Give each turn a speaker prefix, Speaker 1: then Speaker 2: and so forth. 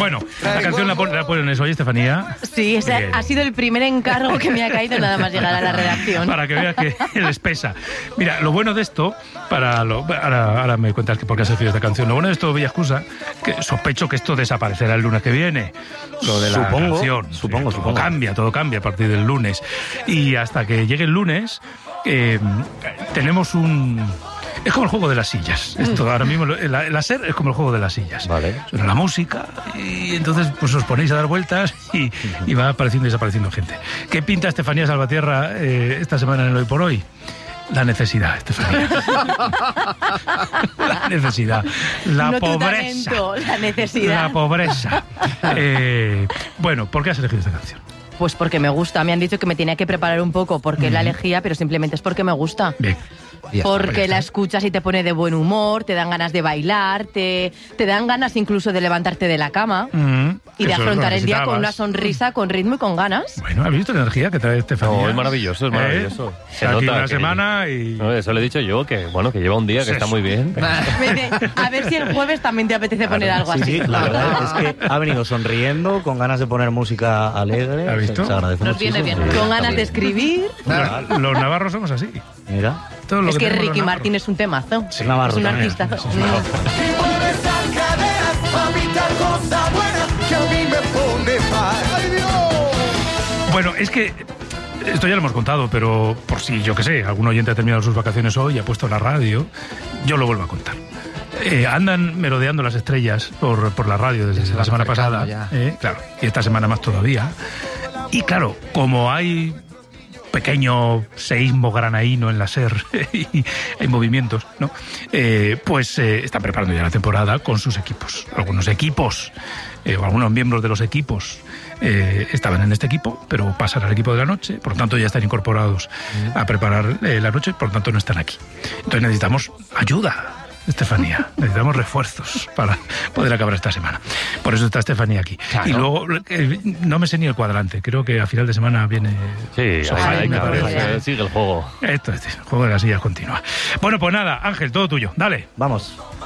Speaker 1: Bueno, la canción la ponen eso, ¿oye, Estefanía?
Speaker 2: Sí, ese ha sido el primer encargo que me ha caído nada más llegar a la redacción.
Speaker 1: Para que veas que les pesa. Mira, lo bueno de esto, ahora me cuentas que por qué has elegido esta canción. Lo bueno de esto, Villascusa, que sospecho que esto desaparecerá el lunes que viene. Lo de la canción.
Speaker 3: Supongo.
Speaker 1: Todo cambia a partir del lunes. Y hasta que llegue el lunes, tenemos un... Es como el juego de las sillas. Esto ahora mismo, la SER es como el juego de las sillas.
Speaker 3: Vale.
Speaker 1: Suena la música y entonces pues os ponéis a dar vueltas y va apareciendo y desapareciendo gente. ¿Qué pinta Estefanía Salvatierra esta semana en el Hoy por Hoy? La necesidad, Estefanía. La necesidad. La
Speaker 2: no
Speaker 1: pobreza.
Speaker 2: Talento, la necesidad.
Speaker 1: La pobreza. Bueno, ¿por qué has elegido esta canción?
Speaker 2: Pues porque me gusta. Me han dicho que me tenía que preparar un poco porque la elegía, pero simplemente es porque me gusta.
Speaker 1: Bien.
Speaker 2: Porque la escuchas y te pone de buen humor, te dan ganas de bailar, te dan ganas incluso de levantarte de la cama y de afrontar el día con una sonrisa, con ritmo y con ganas.
Speaker 1: Bueno, ¿has visto la energía que trae Estefanía?
Speaker 3: No, es maravilloso, es maravilloso.
Speaker 1: Se aquí una semana y...
Speaker 3: No, eso le he dicho yo, que bueno, que lleva un día, que está muy bien.
Speaker 2: A ver si el jueves también te apetece poner algo así.
Speaker 4: Sí, la verdad es que ha venido sonriendo, con ganas de poner música alegre.
Speaker 1: ¿Has visto?
Speaker 4: Se agradece
Speaker 5: Nos viene
Speaker 4: muchísimo.
Speaker 5: bien.
Speaker 2: Con ganas de escribir.
Speaker 1: Los navarros somos así.
Speaker 4: Mira.
Speaker 1: Todo lo
Speaker 2: Es que
Speaker 1: tenemos
Speaker 2: Ricky
Speaker 1: los
Speaker 2: Martin es un temazo.
Speaker 4: Sí, Navarro
Speaker 2: es un
Speaker 4: también.
Speaker 2: artista.
Speaker 1: Sí. Bueno, es que esto ya lo hemos contado, pero por si, yo qué sé, algún oyente ha terminado sus vacaciones hoy y ha puesto la radio, yo lo vuelvo a contar. Andan merodeando las estrellas por la radio desde la semana pasada. Claro, y esta semana más todavía. Y claro, como hay pequeño seísmo granaíno en la SER y hay movimientos, ¿no? Pues están preparando ya la temporada con sus equipos. Algunos equipos, o algunos miembros de los equipos estaban en este equipo, pero pasan al equipo de la noche, por lo tanto ya están incorporados a preparar la noche, por lo tanto no están aquí. Entonces necesitamos ayuda, Estefanía. Necesitamos refuerzos para poder acabar esta semana. Por eso está Estefanía aquí. Claro. Y luego, no me sé ni el cuadrante. Creo que a final de semana viene...
Speaker 3: Sí,
Speaker 1: Sohai, me parece.
Speaker 3: Sigue el juego.
Speaker 1: Esto es, el juego de las sillas continúa. Bueno, pues nada, Ángel, todo tuyo. Dale.
Speaker 4: Vamos.